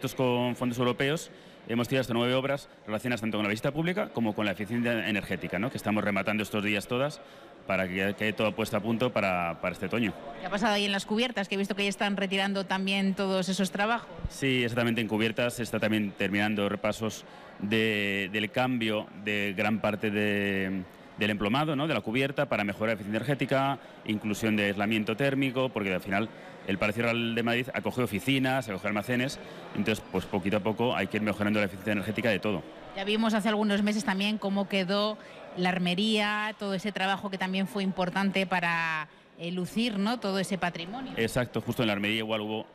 proyectos con fondos europeos hemos tirado hasta 9 obras relacionadas tanto con la visita pública como con la eficiencia energética, ¿no? Que estamos rematando estos días todas para que quede todo puesto a punto para este otoño. ¿Qué ha pasado ahí en las cubiertas? Que he visto que ya están retirando también todos esos trabajos. Sí, exactamente, en cubiertas se está también terminando repasos del cambio de gran parte del emplomado, ¿no? De la cubierta para mejorar la eficiencia energética, inclusión de aislamiento térmico, porque al final el Palacio Real de Madrid acoge oficinas, acoge almacenes, entonces pues poquito a poco hay que ir mejorando la eficiencia energética de todo. Ya vimos hace algunos meses también cómo quedó la armería, todo ese trabajo que también fue importante para lucir, ¿no? Todo ese patrimonio. Exacto, justo en la armería igual hubo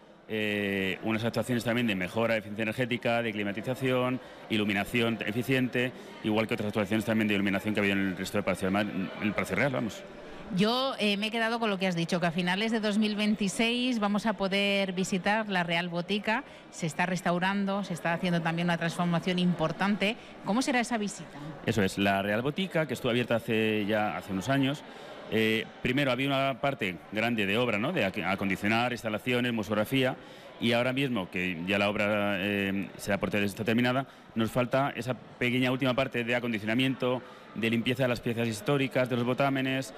unas actuaciones también de mejora de eficiencia energética, de climatización, iluminación eficiente, igual que otras actuaciones también de iluminación que había en el resto del Palacio Real, vamos. Yo me he quedado con lo que has dicho, que a finales de 2026 vamos a poder visitar la Real Botica. Se está restaurando, se está haciendo también una transformación importante. ¿Cómo será esa visita? Eso es, la Real Botica, que estuvo abierta hace unos años. Primero había una parte grande de obra, ¿no? De acondicionar, instalaciones, museografía, y ahora mismo, que ya la obra se da por está terminada, nos falta esa pequeña última parte de acondicionamiento, de limpieza de las piezas históricas, de los botámenes,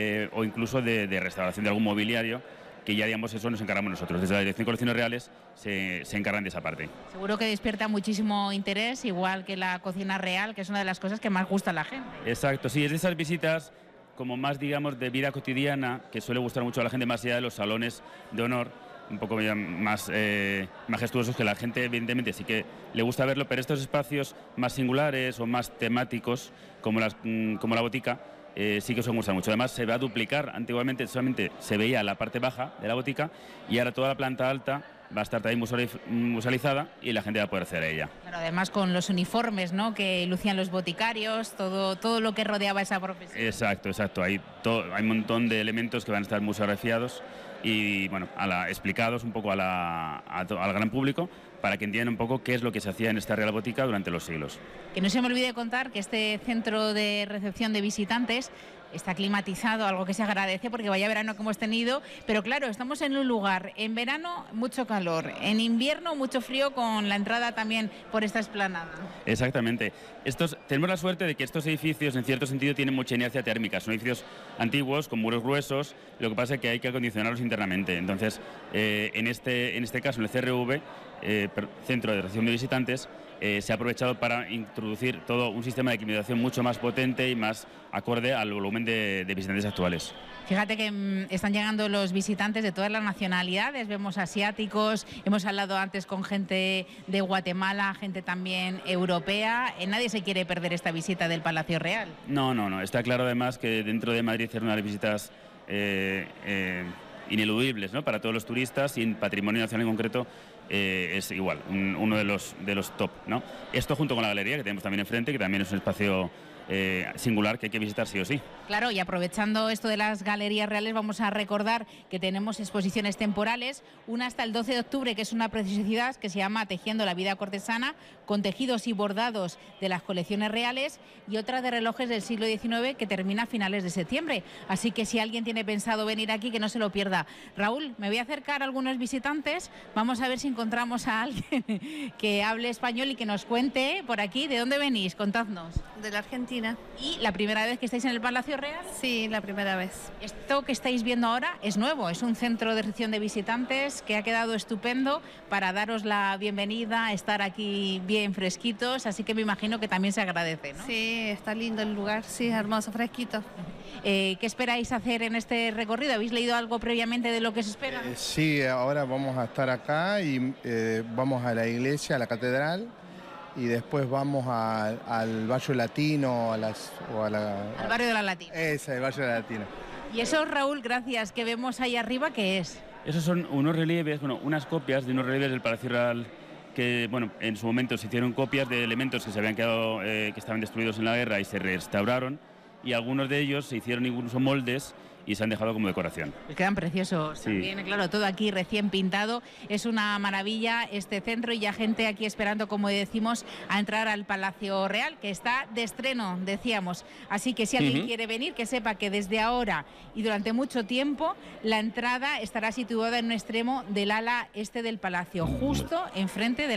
o incluso de restauración de algún mobiliario, que ya, digamos, eso nos encargamos nosotros. Desde la Dirección de Colecciones Reales se encargan de esa parte. Seguro que despierta muchísimo interés, igual que la cocina real, que es una de las cosas que más gusta a la gente. Exacto, sí, es de esas visitas como más, digamos, de vida cotidiana, que suele gustar mucho a la gente, más allá de los salones de honor, un poco más majestuosos, que la gente evidentemente sí que le gusta verlo, pero estos espacios más singulares o más temáticos, como la botica, sí que os gusta mucho. Además, se va a duplicar. Antiguamente solamente se veía la parte baja de la botica y ahora toda la planta alta va a estar también musealizada y la gente va a poder acceder a ella. Claro, además con los uniformes, ¿no?, que lucían los boticarios, todo lo que rodeaba esa profesión. Exacto. Hay un montón de elementos que van a estar museografiados y, bueno, explicados un poco al gran público, para que entiendan un poco qué es lo que se hacía en esta Real Botica durante los siglos. Que no se me olvide contar que este centro de recepción de visitantes está climatizado, algo que se agradece porque vaya verano que hemos tenido, pero claro, estamos en un lugar, en verano mucho calor, en invierno mucho frío, con la entrada también por esta explanada. Exactamente. Tenemos la suerte de que estos edificios en cierto sentido tienen mucha inercia térmica, son edificios antiguos con muros gruesos, lo que pasa es que hay que acondicionarlos internamente. Entonces, en este caso, en el CRV, Centro de Recepción de Visitantes, se ha aprovechado para introducir todo un sistema de climatización mucho más potente y más acorde al volumen de visitantes actuales. Fíjate que están llegando los visitantes de todas las nacionalidades, vemos asiáticos, hemos hablado antes con gente de Guatemala, gente también europea. Nadie se quiere perder esta visita del Palacio Real. No, está claro además que dentro de Madrid es una de las visitas ineludibles, ¿no?, para todos los turistas, y en patrimonio nacional en concreto es igual, uno de los top, ¿no? Esto junto con la galería que tenemos también enfrente, que también es un espacio singular que hay que visitar sí o sí. Claro, y aprovechando esto de las galerías reales, vamos a recordar que tenemos exposiciones temporales, una hasta el 12 de octubre, que es una preciosidad que se llama Tejiendo la vida cortesana, con tejidos y bordados de las colecciones reales, y otra de relojes del siglo XIX que termina a finales de septiembre. Así que si alguien tiene pensado venir aquí, que no se lo pierda. Raúl, me voy a acercar a algunos visitantes, vamos a ver si encontramos a alguien que hable español y que nos cuente por aquí de dónde venís, contadnos. De la Argentina. ¿Y la primera vez que estáis en el Palacio Real? Sí, la primera vez. Esto que estáis viendo ahora es nuevo, es un centro de recepción de visitantes que ha quedado estupendo para daros la bienvenida, estar aquí bien fresquitos, así que me imagino que también se agradece, ¿no? Sí, está lindo el lugar, sí, hermoso, fresquito. ¿Qué esperáis hacer en este recorrido? ¿Habéis leído algo previamente de lo que se espera? Sí, ahora vamos a estar acá y vamos a la iglesia, a la catedral, y después vamos al Barrio Latino, al Barrio de la Latina. Ese, el Barrio de la Latina. Y eso, Raúl, gracias, que vemos ahí arriba, ¿qué es? Esos son unos relieves, unas copias de unos relieves del Palacio Real que, en su momento se hicieron copias de elementos que se habían quedado, que estaban destruidos en la guerra y se restauraron, y algunos de ellos se hicieron incluso moldes y se han dejado como decoración. Pues quedan preciosos, sí. También, claro, todo aquí recién pintado. Es una maravilla este centro, y ya gente aquí esperando, como decimos, a entrar al Palacio Real, que está de estreno, decíamos. Así que si alguien quiere venir, que sepa que desde ahora y durante mucho tiempo la entrada estará situada en un extremo del ala este del palacio, justo enfrente de